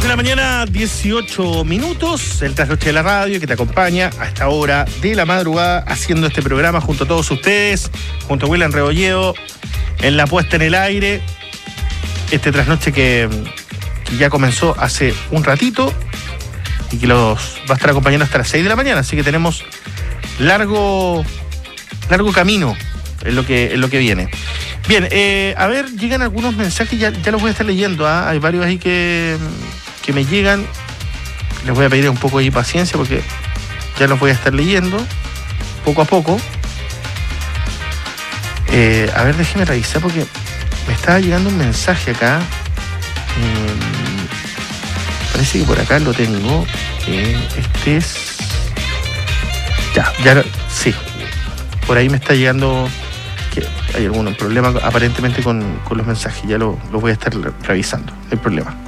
de la mañana, 18 minutos, el trasnoche de la radio que te acompaña a esta hora de la madrugada haciendo este programa junto a todos ustedes, junto a William Rebolledo, en la puesta en el aire. Este trasnoche que ya comenzó hace un ratito y que los va a estar acompañando hasta las 6 de la mañana, así que tenemos largo camino en lo que viene. Bien, a ver, llegan algunos mensajes, ya los voy a estar leyendo, ¿eh? Hay varios ahí que me llegan. Les voy a pedir un poco de paciencia porque ya los voy a estar leyendo poco a poco. A ver, déjeme revisar porque me estaba llegando un mensaje acá. Parece que por acá lo tengo. Este es... Sí. Por ahí me está llegando... Hay algún problema aparentemente con los mensajes, ya lo voy a estar revisando, no hay problema.